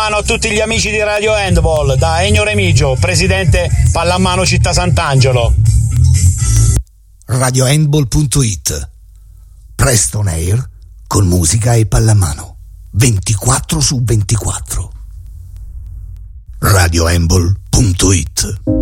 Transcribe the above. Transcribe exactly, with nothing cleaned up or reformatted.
A tutti gli amici di Radio Handball, da Ennio Remigio, presidente Pallamano Città Sant'Angelo. radio handball punto it. Preston Air con musica e pallamano ventiquattro su ventiquattro. radio handball punto it.